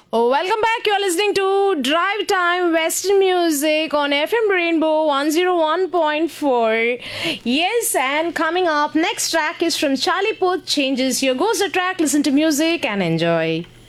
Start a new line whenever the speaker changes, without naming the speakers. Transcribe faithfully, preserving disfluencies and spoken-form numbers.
Oh, welcome back. You're listening to Drive Time Western Music on F M Rainbow one oh one point four. Yes, and coming up, next track is from Charlie Puth, Changes. Here goes the track. Listen to music and enjoy.